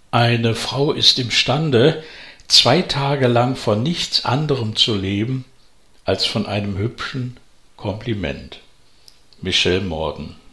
Eine Frau ist imstande, 2 Tage lang von nichts anderem zu leben als von einem hübschen Kompliment. Michelle Morgan.